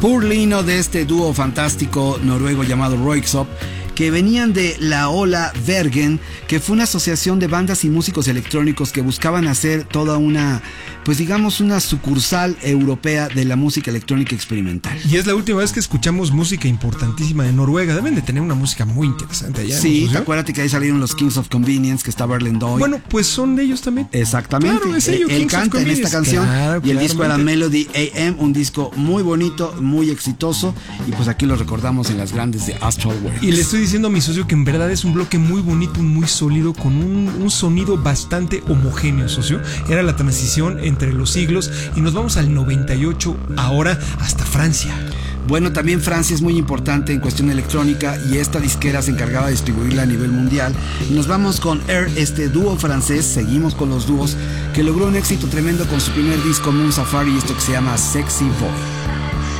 Purlino, de este dúo fantástico noruego llamado Röyksopp, que venían de la Ola Vergen, que fue una asociación de bandas y músicos electrónicos que buscaban hacer toda una, pues digamos, una sucursal europea de la música electrónica experimental. Y es la última vez que escuchamos música importantísima de Noruega. Deben de tener una música muy interesante allá. Sí, acuérdate que ahí salieron los Kings of Convenience, que está Erlend-Øy. Bueno, pues son de ellos también. Exactamente. Claro, es ellos, él canta en esta canción. Claro, y el disco era Melody AM, un disco muy bonito, muy exitoso. Y pues aquí lo recordamos en las grandes de Astral Works. Y le estoy diciendo a mi socio que en verdad es un bloque muy bonito, muy sólido, con un sonido bastante homogéneo, socio. Era la transición entre los siglos y nos vamos al 98 ahora hasta Francia. Bueno, también Francia es muy importante en cuestión electrónica y esta disquera se encargaba de distribuirla a nivel mundial. Y nos vamos con Air, este dúo francés, seguimos con los dúos, que logró un éxito tremendo con su primer disco Moon Safari y esto que se llama Sexy Boy.